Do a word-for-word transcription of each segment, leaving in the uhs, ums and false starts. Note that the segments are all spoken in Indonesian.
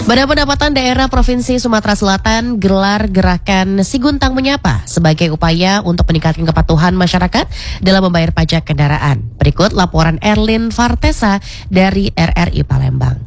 Badan Pendapatan Daerah Provinsi Sumatera Selatan gelar gerakan Siguntang Menyapa sebagai upaya untuk meningkatkan kepatuhan masyarakat dalam membayar pajak kendaraan. Berikut laporan Erlin Fartesa dari R R I Palembang.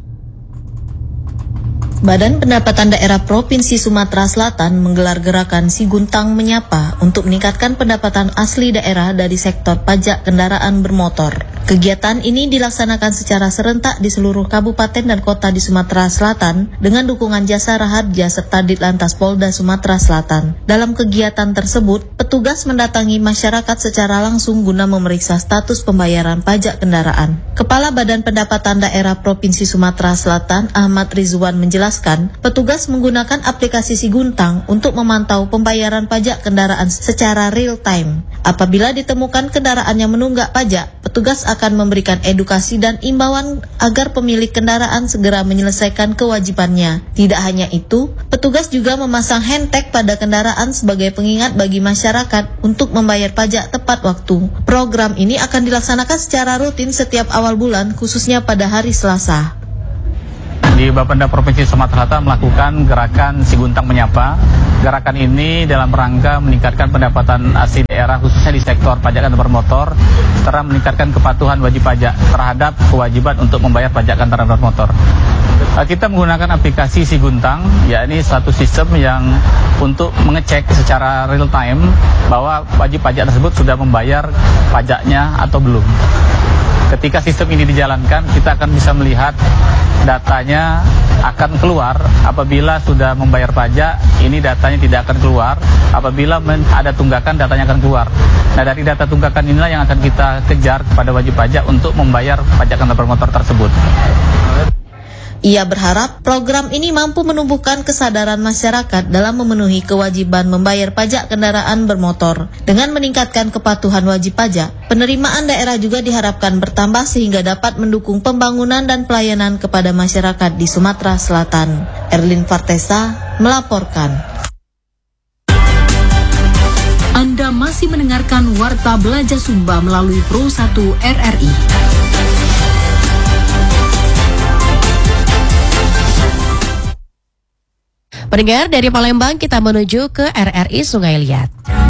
Badan Pendapatan Daerah Provinsi Sumatera Selatan menggelar gerakan Siguntang Menyapa untuk meningkatkan pendapatan asli daerah dari sektor pajak kendaraan bermotor. Kegiatan ini dilaksanakan secara serentak di seluruh kabupaten dan kota di Sumatera Selatan dengan dukungan jasa Raharja serta Ditlantas Polda Sumatera Selatan. Dalam kegiatan tersebut, petugas mendatangi masyarakat secara langsung guna memeriksa status pembayaran pajak kendaraan. Kepala Badan Pendapatan Daerah Provinsi Sumatera Selatan, Ahmad Rizwan, menjelaskan, petugas menggunakan aplikasi Siguntang untuk memantau pembayaran pajak kendaraan secara real time. Apabila ditemukan kendaraan yang menunggak pajak, petugas akan memberikan edukasi dan imbauan agar pemilik kendaraan segera menyelesaikan kewajibannya. Tidak hanya itu, petugas juga memasang handtag pada kendaraan sebagai pengingat bagi masyarakat untuk membayar pajak tepat waktu. Program ini akan dilaksanakan secara rutin setiap awal bulan, khususnya pada hari Selasa. Di Bapenda Provinsi Sumatera Selatan melakukan gerakan Siguntang Menyapa. Gerakan ini dalam rangka meningkatkan pendapatan asli daerah khususnya di sektor pajak kendaraan bermotor serta meningkatkan kepatuhan wajib pajak terhadap kewajiban untuk membayar pajak kendaraan bermotor. Kita menggunakan aplikasi Siguntang, yakni satu sistem yang untuk mengecek secara real time bahwa wajib pajak tersebut sudah membayar pajaknya atau belum. Ketika sistem ini dijalankan, kita akan bisa melihat datanya akan keluar apabila sudah membayar pajak, ini datanya tidak akan keluar. Apabila ada tunggakan, datanya akan keluar. Nah, dari data tunggakan inilah yang akan kita kejar kepada wajib pajak untuk membayar pajak kendaraan bermotor tersebut. Ia berharap program ini mampu menumbuhkan kesadaran masyarakat dalam memenuhi kewajiban membayar pajak kendaraan bermotor. Dengan meningkatkan kepatuhan wajib pajak, penerimaan daerah juga diharapkan bertambah sehingga dapat mendukung pembangunan dan pelayanan kepada masyarakat di Sumatera Selatan. Erlin Fartesa melaporkan. Anda masih mendengarkan Warta Belajar Sumba melalui Pro satu R R I. Pendengar, dari Palembang kita menuju ke R R I Sungai Liat.